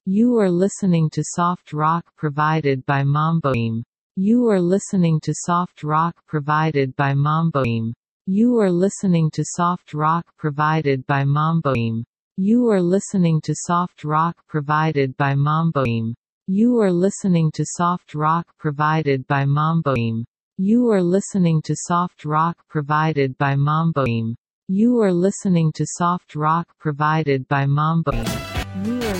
You are listening to soft rock provided by Mamboim. You are listening to soft rock provided by Mamboim. You are listening to soft rock provided by Mamboim. You are listening to soft rock provided by Mamboim. You are listening to soft rock provided by Mamboim. You are listening to soft rock provided by Mamboim. You are listening to soft rock provided by Mamboim. You are